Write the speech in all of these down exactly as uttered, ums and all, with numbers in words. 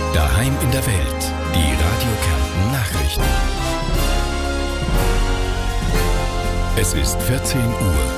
Daheim in der Welt. Die Radio Kärnten Nachrichten. Es ist vierzehn Uhr.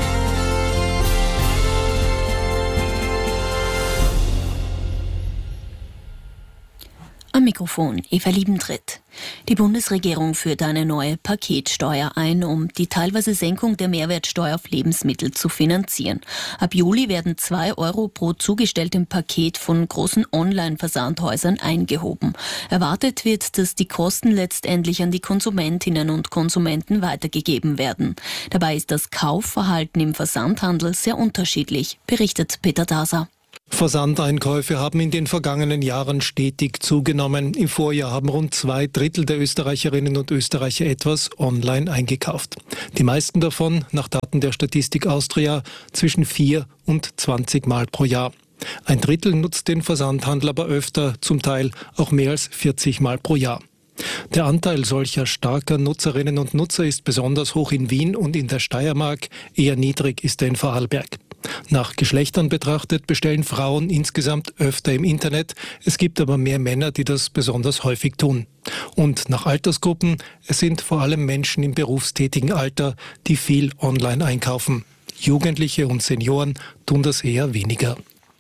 Am Mikrofon Eva Liebentritt. Die Bundesregierung führt eine neue Paketsteuer ein, um die teilweise Senkung der Mehrwertsteuer auf Lebensmittel zu finanzieren. Ab Juli werden zwei Euro pro zugestelltem Paket von großen Online-Versandhäusern eingehoben. Erwartet wird, dass die Kosten letztendlich an die Konsumentinnen und Konsumenten weitergegeben werden. Dabei ist das Kaufverhalten im Versandhandel sehr unterschiedlich, berichtet Peter Daser. Versandeinkäufe haben in den vergangenen Jahren stetig zugenommen. Im Vorjahr haben rund zwei Drittel der Österreicherinnen und Österreicher etwas online eingekauft. Die meisten davon, nach Daten der Statistik Austria, zwischen vier und zwanzig Mal pro Jahr. Ein Drittel nutzt den Versandhandel aber öfter, zum Teil auch mehr als vierzig Mal pro Jahr. Der Anteil solcher starker Nutzerinnen und Nutzer ist besonders hoch in Wien und in der Steiermark, eher niedrig ist er in Vorarlberg. Nach Geschlechtern betrachtet bestellen Frauen insgesamt öfter im Internet. Es gibt aber mehr Männer, die das besonders häufig tun. Und nach Altersgruppen, es sind vor allem Menschen im berufstätigen Alter, die viel online einkaufen. Jugendliche und Senioren tun das eher weniger.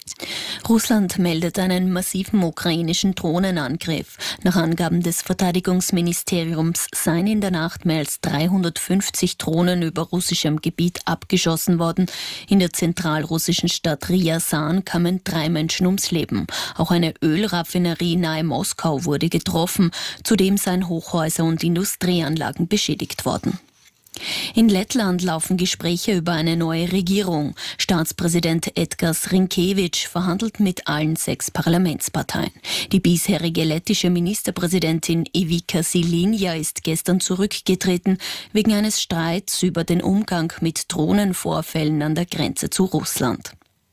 Russland meldet einen massiven ukrainischen Drohnenangriff. Nach Angaben des Verteidigungsministeriums seien in der Nacht mehr als dreihundertfünfzig Drohnen über russischem Gebiet abgeschossen worden. In der zentralrussischen Stadt Ryazan kamen drei Menschen ums Leben. Auch eine Ölraffinerie nahe Moskau wurde getroffen. Zudem seien Hochhäuser und Industrieanlagen beschädigt worden. In Lettland laufen Gespräche über eine neue Regierung. Staatspräsident Edgars Rinkēvičs verhandelt mit allen sechs Parlamentsparteien. Die bisherige lettische Ministerpräsidentin Ivica Siliņa ist gestern zurückgetreten wegen eines Streits über den Umgang mit Drohnenvorfällen an der Grenze zu Russland.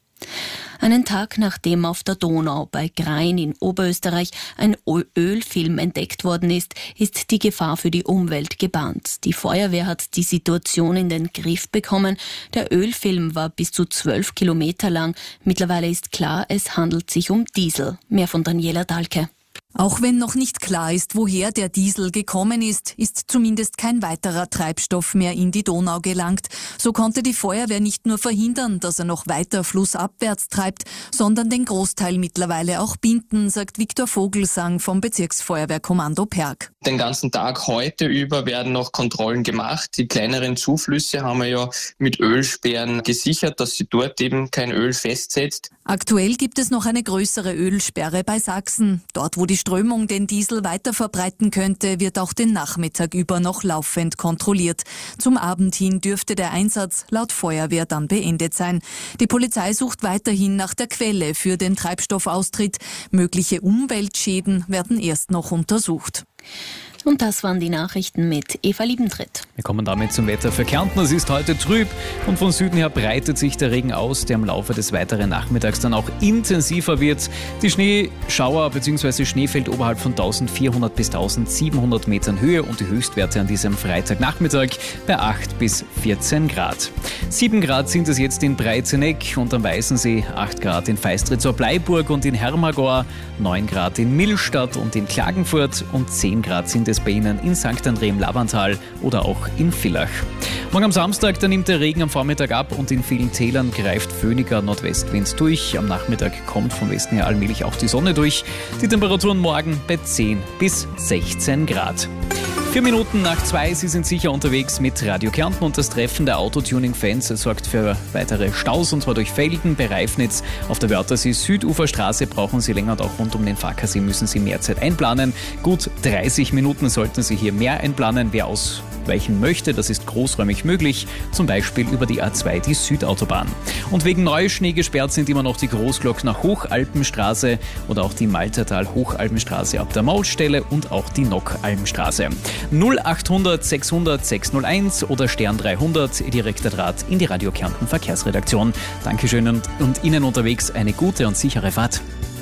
Einen Tag nachdem auf der Donau bei Grain in Oberösterreich ein Ölfilm entdeckt worden ist, ist die Gefahr für die Umwelt gebahnt. Die Feuerwehr hat die Situation in den Griff bekommen. Der Ölfilm war bis zu zwölf Kilometer lang. Mittlerweile ist klar, es handelt sich um Diesel. Mehr von Daniela Dahlke. Auch wenn noch nicht klar ist, woher der Diesel gekommen ist, ist zumindest kein weiterer Treibstoff mehr in die Donau gelangt. So konnte die Feuerwehr nicht nur verhindern, dass er noch weiter flussabwärts treibt, sondern den Großteil mittlerweile auch binden, sagt Viktor Vogelsang vom Bezirksfeuerwehrkommando Perg. Den ganzen Tag heute über werden noch Kontrollen gemacht. Die kleineren Zuflüsse haben wir ja mit Ölsperren gesichert, dass sie dort eben kein Öl festsetzt. Aktuell gibt es noch eine größere Ölsperre bei Sachsen. Dort, wo die Strömung den Diesel weiter verbreiten könnte, wird auch den Nachmittag über noch laufend kontrolliert. Zum Abend hin dürfte der Einsatz laut Feuerwehr dann beendet sein. Die Polizei sucht weiterhin nach der Quelle für den Treibstoffaustritt. Mögliche Umweltschäden werden erst noch untersucht. Und das waren die Nachrichten mit Eva Liebentritt. Wir kommen damit zum Wetter für Kärnten. Es ist heute trüb und von Süden her breitet sich der Regen aus, der im Laufe des weiteren Nachmittags dann auch intensiver wird. Die Schneeschauer bzw. Schnee fällt oberhalb von eintausendvierhundert bis eintausendsiebenhundert Metern Höhe und die Höchstwerte an diesem Freitagnachmittag bei acht bis vierzehn Grad. sieben Grad sind es jetzt in Breitseneck und am Weißensee, acht Grad in Feistritz-Bleiburg und in Hermagor, neun Grad in Millstatt und in Klagenfurt und zehn Grad sind es bei Ihnen in Sankt André im Labantal oder auch in Villach. Morgen am Samstag, da nimmt der Regen am Vormittag ab und in vielen Tälern greift föhniger Nordwestwind durch. Am Nachmittag kommt vom Westen her allmählich auch die Sonne durch. Die Temperaturen morgen bei zehn bis sechzehn Grad. Vier Minuten nach zwei, Sie sind sicher unterwegs mit Radio Kärnten und das Treffen der Autotuning-Fans sorgt für weitere Staus und zwar durch Felden bei Reifnitz. Auf der Wörthersee-Süduferstraße brauchen Sie länger und auch rund um den Farkasee müssen Sie mehr Zeit einplanen. Gut dreißig Minuten sollten Sie hier mehr einplanen. Wer ausweichen möchte, das ist großräumig möglich, zum Beispiel über die A zwei, die Südautobahn. Und wegen Neuschnee gesperrt sind immer noch die Großglockner Hochalpenstraße oder auch die Maltertal-Hochalpenstraße ab der Mautstelle und auch die Nockalmstraße. null achthundert sechshundert sechshunderteins oder Stern dreihundert, direkter Draht in die Radio Kärnten Verkehrsredaktion. Dankeschön und, und Ihnen unterwegs eine gute und sichere Fahrt.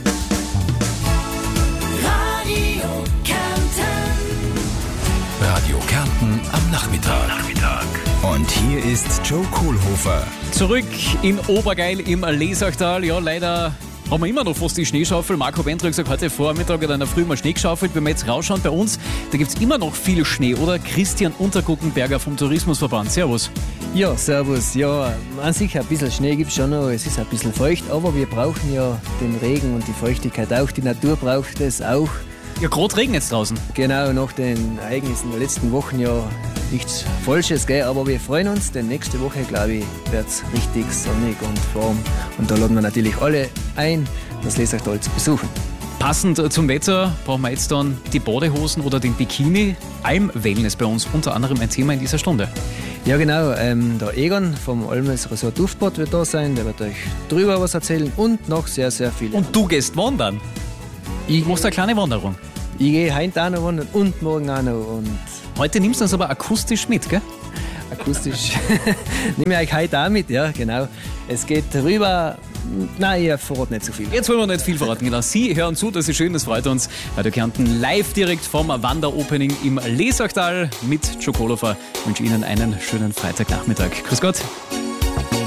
Radio Kärnten. Radio Kärnten am Nachmittag. Nachmittag. Und hier ist Joe Kohlhofer. Zurück in Obergeil im Lesachtal. Ja, leider haben wir immer noch fast die Schneeschaufel. Marco Wendler hat gesagt, heute Vormittag hat einer früh mal Schnee geschaufelt. Wenn wir jetzt rausschauen bei uns, da gibt es immer noch viel Schnee, oder? Christian Unterguckenberger vom Tourismusverband. Servus. Ja, servus. Ja, an sich ein bisschen Schnee gibt es schon noch. Es ist ein bisschen feucht, aber wir brauchen ja den Regen und die Feuchtigkeit auch. Die Natur braucht es auch. Ja, gerade regnet es draußen. Genau, nach den Ereignissen der letzten Wochen ja nichts Falsches, gell? Aber wir freuen uns, denn nächste Woche, glaube ich, wird es richtig sonnig und warm. Und da laden wir natürlich alle ein, das Lesachtal zu besuchen. Passend zum Wetter brauchen wir jetzt dann die Badehosen oder den Bikini. Alm-Wellness bei uns unter anderem ein Thema in dieser Stunde. Ja genau, ähm, der Egon vom Almes Resort Duftbad wird da sein, der wird euch drüber was erzählen und noch sehr, sehr viel. Und du gehst wandern? Ich du machst eine kleine Wanderung. Ich gehe heute auch noch wandern und morgen auch noch. Und heute nimmst du uns aber akustisch mit, gell? Akustisch nehme ich euch heute auch mit, ja genau. Es geht rüber. Nein, ihr verratet nicht so viel. Jetzt wollen wir nicht viel verraten, genau. Sie hören zu, das ist schön, das freut uns. Radio Kärnten live direkt vom Wanderopening im Lesachtal mit Joe Kolofer. Ich wünsche Ihnen einen schönen Freitagnachmittag. Grüß Gott.